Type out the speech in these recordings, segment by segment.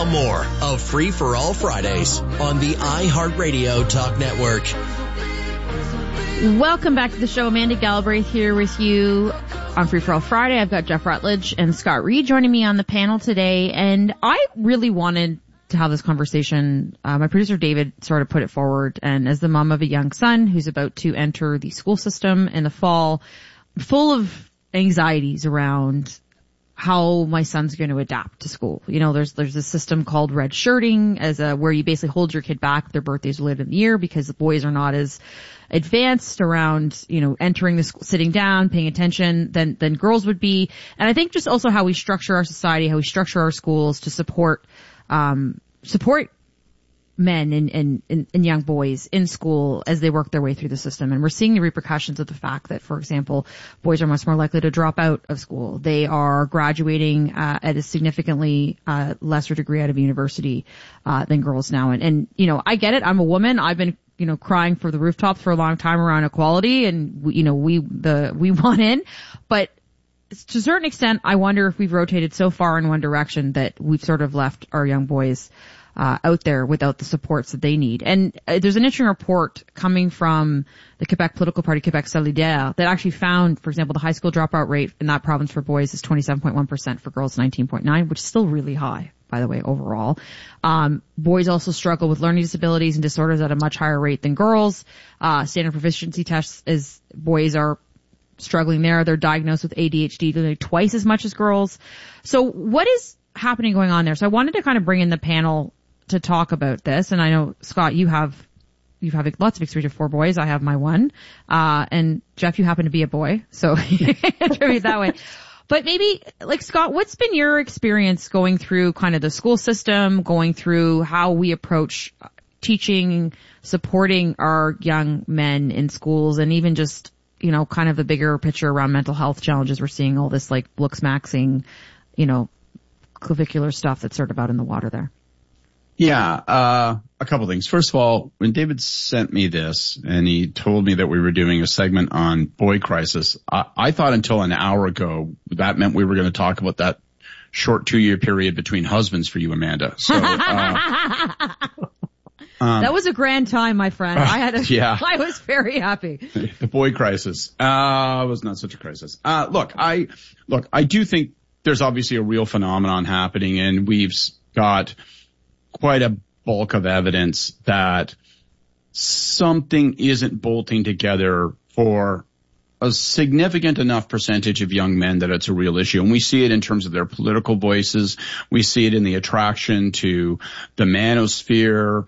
more of Free for All Fridays on the iHeartRadio Talk Network. Welcome back to the show. Amanda Galbraith here with you on Free for All Friday. I've got Jeff Rutledge and Scott Reed joining me on the panel today, and I really wanted to have this conversation. My producer David sort of put it forward, and as the mom of a young son who's about to enter the school system in the fall, full of anxieties around how my son's going to adapt to school. You know, there's a system called red shirting where you basically hold your kid back if their birthday's later in the year because the boys are not as advanced around, you know, entering the school, sitting down, paying attention than girls would be. And I think just also how we structure our society, how we structure our schools to support men and young boys in school as they work their way through the system. And we're seeing the repercussions of the fact that, for example, boys are much more likely to drop out of school. They are graduating at a significantly lesser degree out of university than girls now. And you know, I get it. I'm a woman. I've been, you know, crying for the rooftops for a long time around equality, and we want in. But to a certain extent, I wonder if we've rotated so far in one direction that we've sort of left our young boys out there without the supports that they need. And there's an interesting report coming from the Quebec political party, Quebec Solidaire, that actually found, for example, the high school dropout rate in that province for boys is 27.1%, for girls 19.9%, which is still really high, by the way, overall. Boys also struggle with learning disabilities and disorders at a much higher rate than girls. Standard proficiency tests, as boys are struggling there, they're diagnosed with ADHD nearly twice as much as girls. So what is happening going on there? So I wanted to kind of bring in the panel to talk about this. And I know, Scott, you have lots of experience with 4 boys. I have my one. And Jeff, you happen to be a boy. So attribute that way. But maybe, like, Scott, what's been your experience going through kind of the school system, going through how we approach teaching, supporting our young men in schools, and even just, you know, kind of the bigger picture around mental health challenges? We're seeing all this, like, Looks-maxing, you know, clavicular stuff that's sort of out in the water there. Yeah, a couple things. First of all, when David sent me this and he told me that we were doing a segment on boy crisis, I thought until an hour ago that meant we were going to talk about that short 2-year period between husbands for you, Amanda. So, that was a grand time, my friend. I was very happy. The boy crisis, was not such a crisis. Look, I do think there's obviously a real phenomenon happening, and we've got quite a bulk of evidence that something isn't bolting together for a significant enough percentage of young men that it's a real issue. And we see it in terms of their political voices. We see it in the attraction to the manosphere.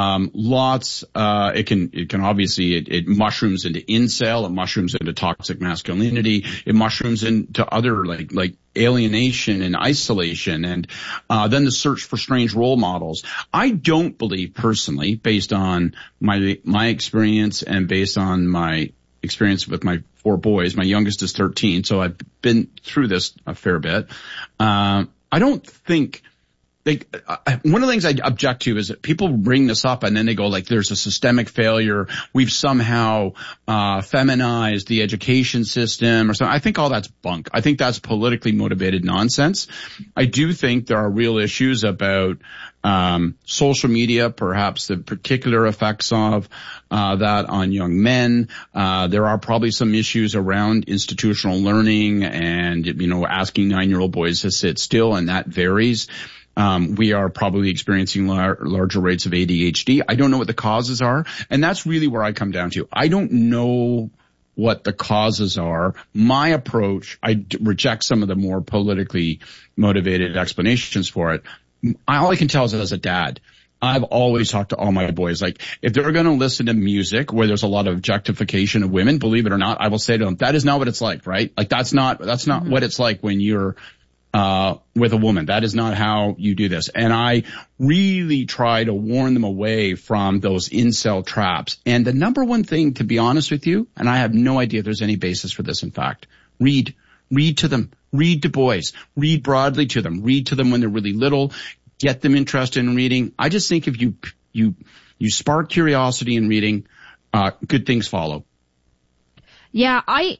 It can obviously, it mushrooms into incel, it mushrooms into toxic masculinity, it mushrooms into other like alienation and isolation, and then the search for strange role models. I don't believe personally, based on my experience and based on my experience with my 4 boys, my youngest is 13, so I've been through this a fair bit. I don't think one of the things I object to is that people bring this up and then they go like, there's a systemic failure. We've somehow feminized the education system or something. I think all that's bunk. I think that's politically motivated nonsense. I do think there are real issues about social media, perhaps the particular effects of that on young men. There are probably some issues around institutional learning and, you know, asking 9-year-old boys to sit still, and that varies. We are probably experiencing larger rates of ADHD. I don't know what the causes are, and that's really where I come down to. I don't know what the causes are. My approach, I reject some of the more politically motivated explanations for it. All I can tell is as a dad, I've always talked to all my boys, like, if they're going to listen to music where there's a lot of objectification of women, believe it or not, I will say to them, that is not what it's like, right? Like, that's not what it's like when you're with a woman. That is not how you do this. And I really try to warn them away from those incel traps. And the number one thing, to be honest with you, and I have no idea if there's any basis for this, in fact, read to them, read to boys, read broadly to them, read to them when they're really little, get them interested in reading. I just think if you spark curiosity in reading, good things follow. Yeah,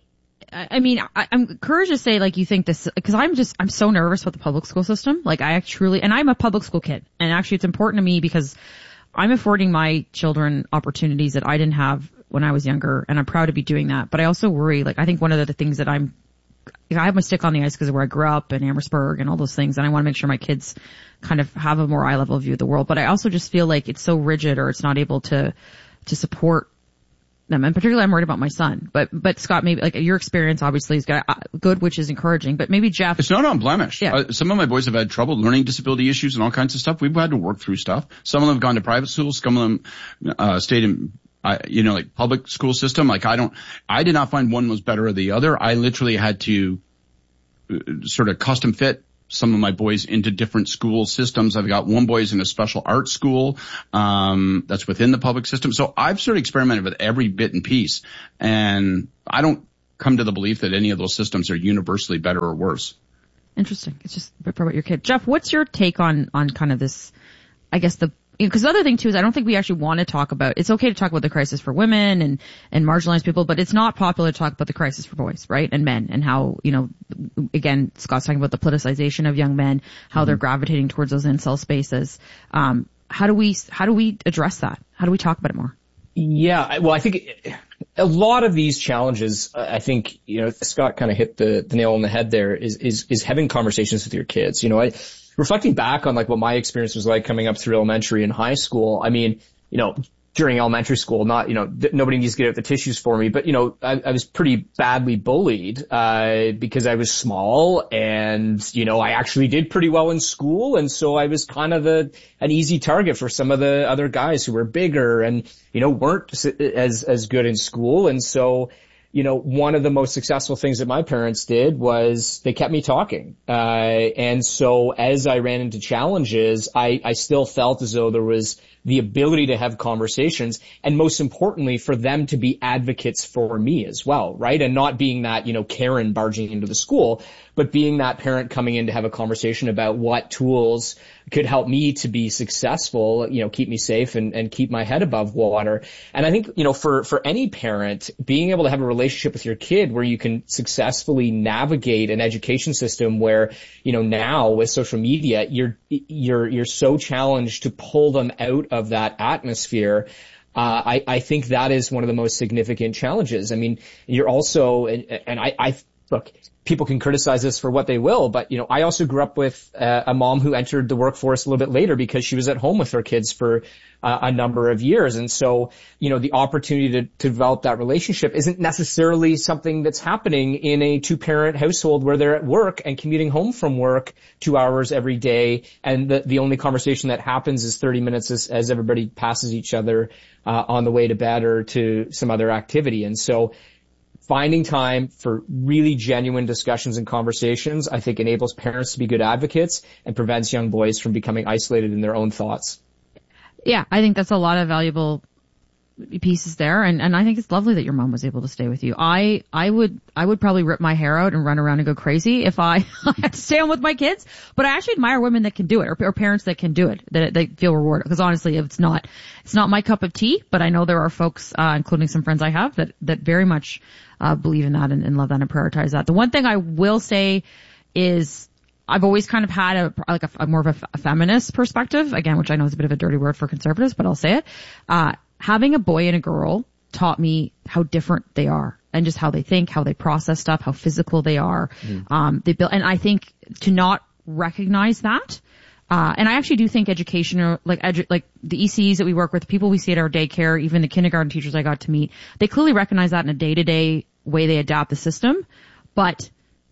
I mean, I'm encouraged to say, like, you think this, because I'm so nervous about the public school system. Like, and I'm a public school kid. And actually it's important to me because I'm affording my children opportunities that I didn't have when I was younger, and I'm proud to be doing that. But I also worry, like, I think one of the things that I have my stick on the ice because of where I grew up in Amherstburg and all those things, and I want to make sure my kids kind of have a more eye-level view of the world. But I also just feel like it's so rigid, or it's not able to support them. And particularly I'm worried about my son. But Scott, maybe, like, your experience obviously is good, which is encouraging, but maybe Jeff. It's not unblemished. Yeah. Some of my boys have had trouble learning disability issues and all kinds of stuff. We've had to work through stuff. Some of them have gone to private schools. Some of them, stayed in, like public school system. Like I did not find one was better or the other. I literally had to sort of custom fit some of my boys into different school systems. I've got one boy's in a special arts school, that's within the public system. So I've sort of experimented with every bit and piece, and I don't come to the belief that any of those systems are universally better or worse. Interesting. It's just about your kid. Jeff, what's your take on kind of this, I guess because the other thing too is I don't think we actually want to talk about, it's okay to talk about the crisis for women and marginalized people, but it's not popular to talk about the crisis for boys, right? And men, and how, again, Scott's talking about the politicization of young men, how they're gravitating towards those incel spaces. How do we address that? How do we talk about it more? Yeah, well, I think a lot of these challenges, I think, Scott kind of hit the nail on the head there, is having conversations with your kids. Reflecting back on like what my experience was like coming up through elementary and high school, I mean, during elementary school, nobody needs to get out the tissues for me, but I was pretty badly bullied, because I was small and, I actually did pretty well in school. And so I was kind of an easy target for some of the other guys who were bigger and, weren't as good in school. And so, one of the most successful things that my parents did was they kept me talking. And so as I ran into challenges, I still felt as though there was the ability to have conversations, and most importantly, for them to be advocates for me as well, right? And not being that, Karen barging into the school, but being that parent coming in to have a conversation about what tools could help me to be successful, keep me safe and keep my head above water. And I think, for any parent, being able to have a relationship with your kid where you can successfully navigate an education system where, now with social media, you're so challenged to pull them out of that atmosphere. I think that is one of the most significant challenges. I mean, you're also, and I look, people can criticize this for what they will, but, I also grew up with a mom who entered the workforce a little bit later because she was at home with her kids for a number of years. And so, the opportunity to develop that relationship isn't necessarily something that's happening in a two-parent household where they're at work and commuting home from work 2 hours every day. And the only conversation that happens is 30 minutes as everybody passes each other on the way to bed or to some other activity. And so, finding time for really genuine discussions and conversations, I think, enables parents to be good advocates and prevents young boys from becoming isolated in their own thoughts. Yeah, I think that's a lot of valuable pieces there, and I think it's lovely that your mom was able to stay with you. I would probably rip my hair out and run around and go crazy if I had to stay home with my kids. But I actually admire women that can do it, or parents that can do it, that they feel rewarded. Because honestly, it's not my cup of tea. But I know there are folks, including some friends I have, that very much believe in that and love that and prioritize that. The one thing I will say is, I've always kind of had a more of a feminist perspective, again, which I know is a bit of a dirty word for conservatives, but I'll say it. Having a boy and a girl taught me how different they are, and just how they think, how they process stuff, how physical they are. They build, and I think to not recognize that, and I actually do think education, like the ECs that we work with, people we see at our daycare, even the kindergarten teachers I got to meet, they clearly recognize that in a day-to-day way they adapt the system, but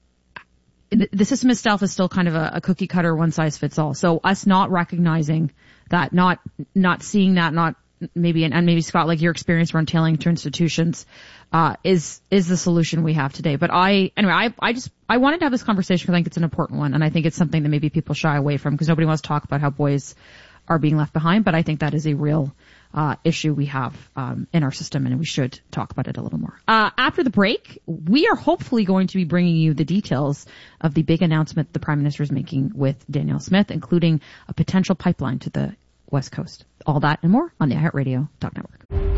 the system itself is still kind of a cookie cutter, one size fits all. So us not recognizing that, not seeing that, not maybe, and maybe Scott, like your experience around tailoring to institutions, is the solution we have today. But I wanted to have this conversation because I think it's an important one, and I think it's something that maybe people shy away from because nobody wants to talk about how boys are being left behind. But I think that is a real issue we have in our system, and we should talk about it a little more. After the break, we are hopefully going to be bringing you the details of the big announcement the Prime Minister is making with Danielle Smith, including a potential pipeline to the West Coast. All that and more on the iHeartRadio Talk Network.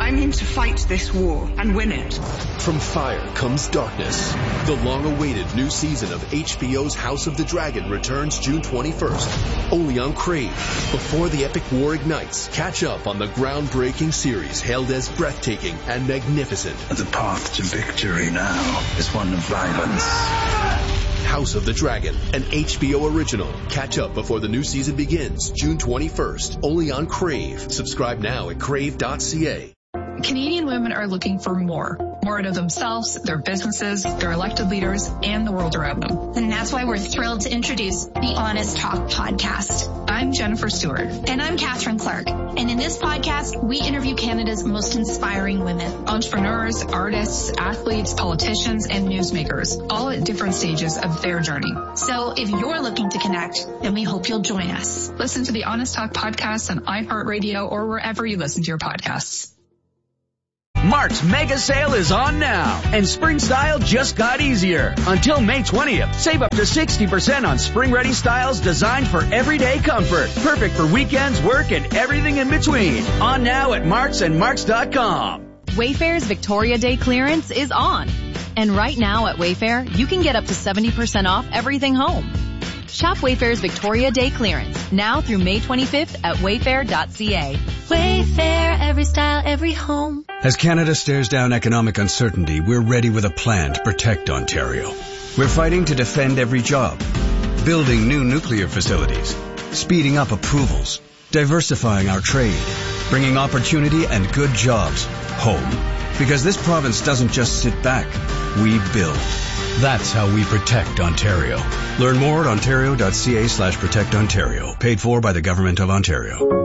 determined to fight this war and win it. From fire comes darkness. The long-awaited new season of HBO's House of the Dragon returns June 21st, only on Crave. Before the epic war ignites, catch up on the groundbreaking series hailed as breathtaking and magnificent. The path to victory now is one of violence. House of the Dragon, an HBO original. Catch up before the new season begins, June 21st, only on Crave. Subscribe now at crave.ca. Canadian women are looking for more out of themselves, their businesses, their elected leaders, and the world around them. And that's why we're thrilled to introduce the Honest Talk podcast. I'm Jennifer Stewart. And I'm Catherine Clark. And in this podcast, we interview Canada's most inspiring women. Entrepreneurs, artists, athletes, politicians, and newsmakers, all at different stages of their journey. So if you're looking to connect, then we hope you'll join us. Listen to the Honest Talk podcast on iHeartRadio or wherever you listen to your podcasts. Mark's mega sale is on now, and spring style just got easier. Until May 20th, save up to 60% on spring-ready styles designed for everyday comfort. Perfect for weekends, work, and everything in between. On now at Mark's and Marks.com. Wayfair's Victoria Day clearance is on. And right now at Wayfair, you can get up to 70% off everything home. Shop Wayfair's Victoria Day clearance now through May 25th at wayfair.ca. Wayfair, every style, every home. As Canada stares down economic uncertainty, we're ready with a plan to protect Ontario. We're fighting to defend every job, building new nuclear facilities, speeding up approvals, diversifying our trade, bringing opportunity and good jobs home. Because this province doesn't just sit back, we build. That's how we protect Ontario. Learn more at ontario.ca/protectontario. Paid for by the Government of Ontario.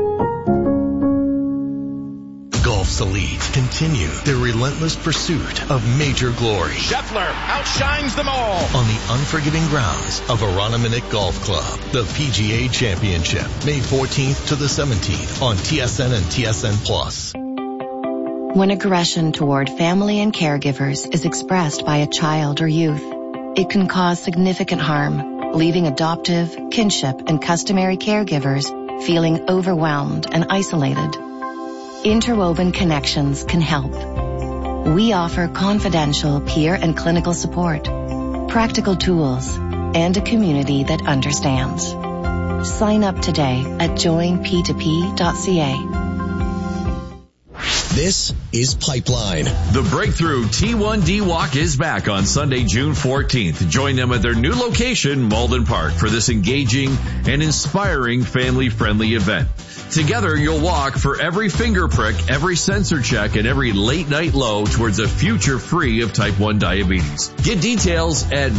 Golf's elite continue their relentless pursuit of major glory. Scheffler outshines them all on the unforgiving grounds of Aroniminick Golf Club. The PGA Championship, May 14th to the 17th on TSN and TSN Plus. When aggression toward family and caregivers is expressed by a child or youth, it can cause significant harm, leaving adoptive, kinship, and customary caregivers feeling overwhelmed and isolated. Interwoven Connections can help. We offer confidential peer and clinical support, practical tools, and a community that understands. Sign up today at joinp2p.ca. This is Pipeline. The Breakthrough T1D Walk is back on Sunday, June 14th. Join them at their new location, Malden Park, for this engaging and inspiring family-friendly event. Together, you'll walk for every finger prick, every sensor check, and every late-night low towards a future free of type 1 diabetes. Get details at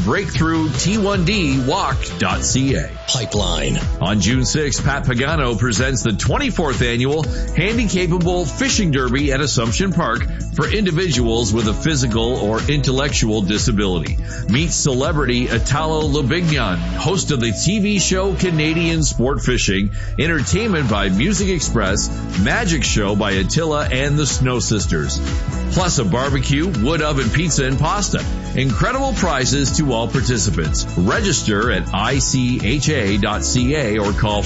breakthrough-t1dwalk.ca. Pipeline. On June 6th, Pat Pagano presents the 24th annual Handy-Capable Fishing Derby at Assumption Park for individuals with a physical or intellectual disability. Meet celebrity Italo Lobignan, host of the TV show Canadian Sport Fishing, entertainment by Music Express, magic show by Attila and the Snow Sisters. Plus a barbecue, wood oven pizza and pasta. Incredible prizes to all participants. Register at ICHA.ca or call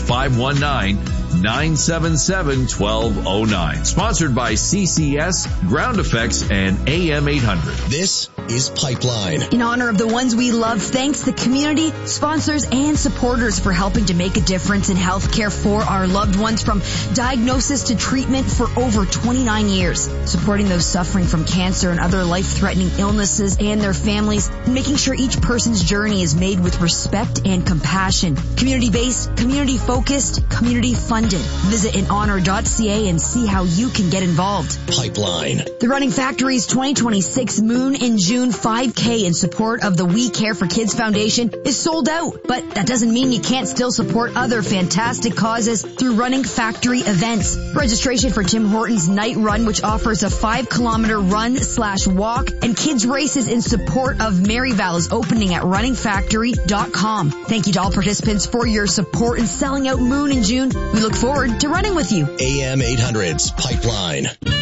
519-977-1209. Sponsored by CCS, Ground Effects, and AM 800. This is Pipeline. In honor of the ones we love, thanks the community, sponsors, and supporters for helping to make a difference in healthcare for our loved ones, from diagnosis to treatment for over 29 years. Supporting those suffering from cancer and other life-threatening illnesses and their families, and making sure each person's journey is made with respect and compassion. Community-based, community-focused, community-funded. Visit inhonor.ca and see how you can get involved. Pipeline. The Running Factory's 2026 Moon in June 5K in support of the We Care for Kids Foundation is sold out, but that doesn't mean you can't still support other fantastic causes through Running Factory events. Registration for Tim Hortons Night Run, which offers a 5-kilometer run/walk and kids races in support of Maryvale, is opening at runningfactory.com. Thank you to all participants for your support in selling out Moon in June. We look forward to running with you. AM 800's Pipeline.